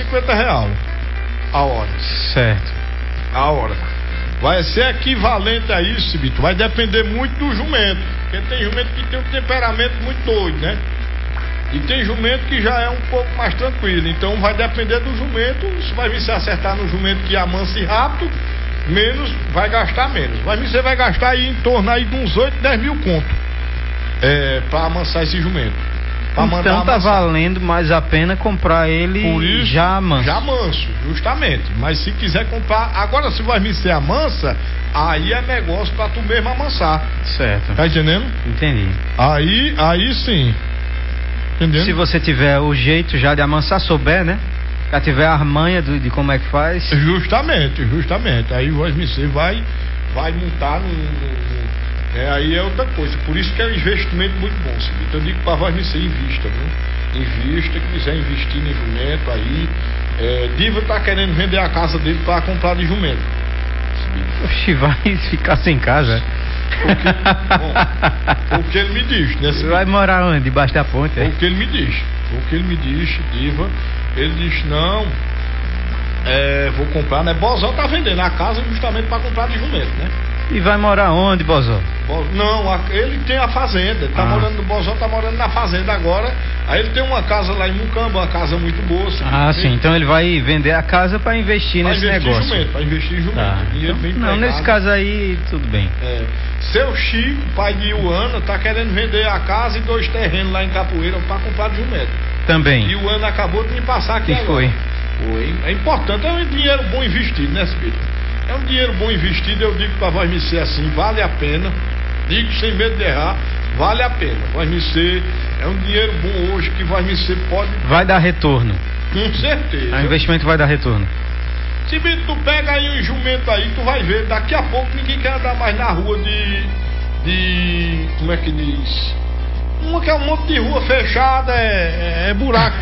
R$150 a hora. Certo. A hora. Vai ser equivalente a isso, Cibito. Vai depender muito do jumento. Porque tem jumento que tem um temperamento muito doido, né? E tem jumento que já é um pouco mais tranquilo. Então vai depender do jumento. Se vai vir se acertar no jumento que amanse rápido, menos, vai gastar menos. Você vai gastar aí em torno aí de uns 8, 10 mil conto. Pra amansar esse jumento. Então tá valendo mais a pena comprar ele isso, já manso. Já manso, justamente. Mas se quiser comprar, agora se vai me ser a mansa, aí é negócio pra tu mesmo amansar. Certo. Tá entendendo? Entendi. Aí sim. Entendendo? Se você tiver o jeito já de amansar, souber, né? Já tiver a manha de como é que faz. Justamente. Aí você vai montar aí é outra coisa. Por isso que é um investimento muito bom, Cibito. Eu digo pra você, invista, viu? Invista, que quiser investir em jumento aí. Diva tá querendo vender a casa dele pra comprar de jumento. Oxi, vai ficar sem casa. O que ele me diz, né? Você vai morar onde? Debaixo da ponte? O que ele me diz, Diva. Ele diz, não, vou comprar, né? Bozó tá vendendo a casa justamente pra comprar de jumento, né? E vai morar onde, Bozó? Não, ele tem a fazenda, ele tá morando no Bozó, tá morando na fazenda agora. Aí ele tem uma casa lá em Mucamba, uma casa muito boa. Sim, então ele vai vender a casa para investir nesse negócio. Para investir em jumento. Não, nesse caso aí, tudo bem. Seu Chico, pai de Ioana, tá querendo vender a casa e 2 terrenos lá em Capoeira para comprar de jumento. Também. E o ano acabou de me passar aqui agora. Foi. É importante, é um dinheiro bom investido, né, Cibito? É um dinheiro bom investido, eu digo pra voz me ser assim, vale a pena, digo sem medo de errar, vale a pena. Voz me ser, é um dinheiro bom hoje que voz me ser pode... Vai dar retorno. Com certeza. O investimento vai dar retorno. Se tu pega aí um jumento aí, tu vai ver, daqui a pouco ninguém quer andar mais na rua de como é que diz? Uma que é um monte de rua fechada, é buraco.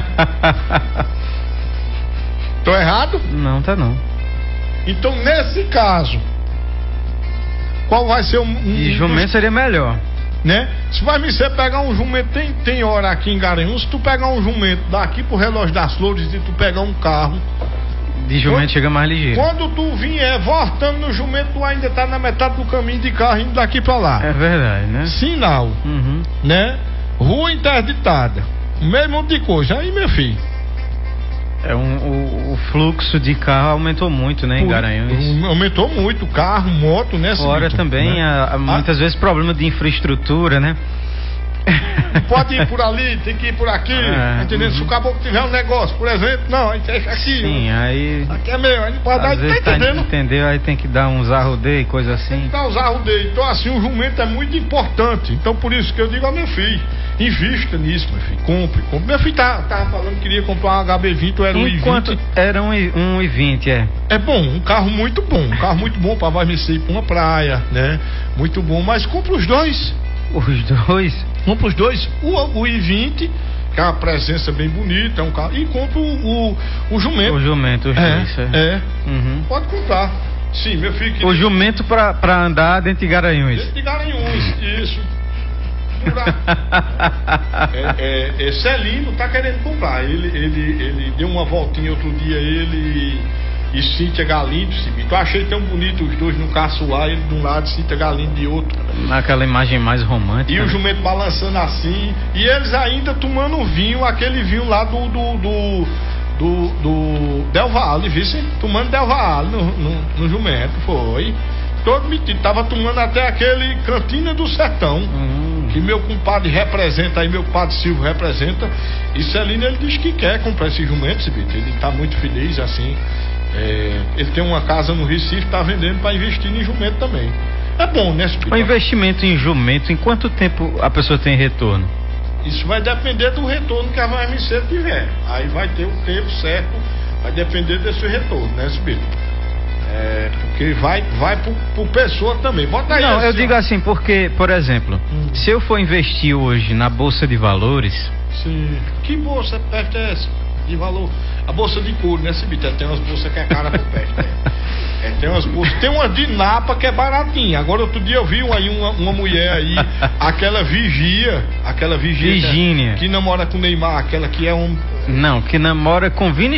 Tô errado? Não, tá não. Então, nesse caso, qual vai ser de jumento seria melhor, né? Se vai me ser pegar um jumento, tem hora aqui em Garanhuns, se tu pegar um jumento daqui pro Relógio das Flores e tu pegar um carro de jumento, chega mais ligeiro. Quando tu vier voltando no jumento, tu ainda tá na metade do caminho de carro indo daqui pra lá. É verdade, né? Sinal, né? Rua interditada, mesmo monte de coisa. Aí, meu filho, o fluxo de carro aumentou muito, né, em Garanhuns. Aumentou muito, carro, moto, né? Fora também, né? Muitas vezes problema de infraestrutura, né? Pode ir por ali, tem que ir por aqui, entendeu? Se o caboclo tiver um negócio, por exemplo, não, aí fecha aqui. Sim, aí... Aqui é meu, aí não pode dar, tá entendendo? Entendeu? Aí tem que dar uns arrodeios e coisa assim. Tem que dar uns arrodeios. Então, assim, o jumento é muito importante. Então, por isso que eu digo ao meu filho, invista nisso, meu filho, compre. Meu filho tava falando que queria comprar um HB20, era um i20. Enquanto era um i20, É bom, um carro muito bom pra vai me ir pra uma praia, né? Muito bom, mas compra os dois. Os dois? Compra os dois, o i20, que é uma presença bem bonita, é um carro, e compra o jumento. O jumento, os dois. Pode comprar. Sim, meu filho. O jumento pra andar dentro de Garanhuns. Dentro de Garanhuns, isso. Celino tá querendo comprar. Ele deu uma voltinha outro dia, ele e Cíntia Galindo, Cibito. Eu achei tão bonito os dois no caçoar, ele de um lado e Cíntia Galindo de outro. Naquela imagem mais romântica. E o jumento balançando assim. E eles ainda tomando vinho, aquele vinho lá do Del Valle, viu? Tomando Del Valle no jumento, foi. Todo metido, tava tomando até aquele Cantina do Sertão. Que meu compadre representa aí, meu compadre Silvio representa. E Celino, ele diz que quer comprar esse jumento, Cibito. Ele tá muito feliz assim. Ele tem uma casa no Recife, tá vendendo para investir em jumento também. É bom, né, Cibito? O investimento em jumento, em quanto tempo a pessoa tem retorno? Isso vai depender do retorno que a VMC tiver. Aí vai ter o tempo certo, vai depender desse retorno, né, Cibito? Porque vai pro pessoa também. Bota aí. Não, eu digo assim, porque, por exemplo, se eu for investir hoje na Bolsa de Valores. Sim. Que bolsa perto é essa? De valor? A bolsa de couro, né, Cibito? Tem umas bolsas que é cara por perto. Tem umas bolsas. Tem uma de Napa que é baratinha. Agora, outro dia eu vi aí uma mulher aí, aquela Virgínia. Que namora com Neymar, aquela que é um. Não, que namora com Vini